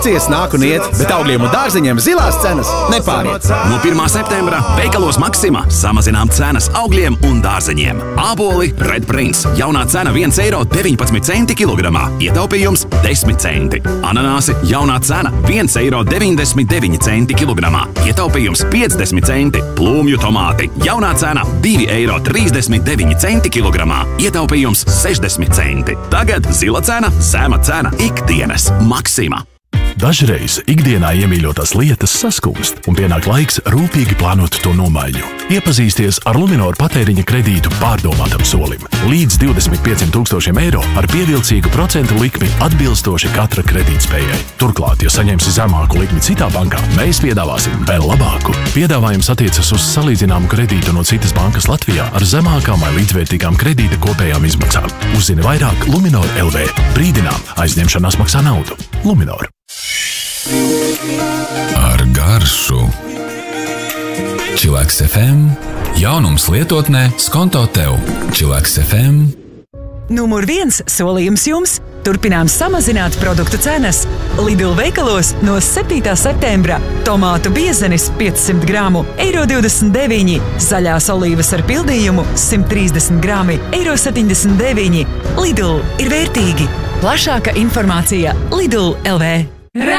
Nāk un iet, bet augļiem un dārzeņiem zilās cenas nepāriet. No 1. septembra veikalos Maxima samazinām cenas augļiem un dārzeņiem. Āboli Red Prince jaunā cena 1,19 eiro kilogramā, ietaupījums 10 centi. Ananāsi jaunā cena 1,99 eiro kilogramā, ietaupījums 50 centi. Plūmju tomāti jaunā cena 2,39 eiro kilogramā, ietaupījums 60 centi. Tagad zila cena, zema cena ikdienas Maxima. Dažreiz ikdienā iemīļotās lietas saskūst, un pienāk laiks rūpīgi plānot to nomaiņu. Iepazīsties ar Luminor patēriņa kredītu pārdomātam solim. Līdz 25 000 eiro ar pievilcīgu procentu likmi atbilstoši katra kredītspējai. Turklāt, ja saņemsi zemāku likmi citā bankā, mēs piedāvāsim vēl labāku. Piedāvājums attiecas uz salīdzināmu kredītu no citas bankas Latvijā ar zemākām vai līdzvērtīgām kredīta kopējām izmaksām. Uzzini vairāk Luminor LV. Brīdinām, aizņemšanās maksā naudu. Luminor. Ar garšu. Chillax FM. Jaunums lietotnē Skonto tev. Chillax FM. Numur 1 solījums jums. Turpinām samazināt produktu cenas. Lidl veikalos no 7. septembra. Tomātu biezenis 500 gramu €29. Zaļās olīvas ar pildījumu 130 grami €79. Lidl ir vērtīgi. Plašāka informācija Lidl LV.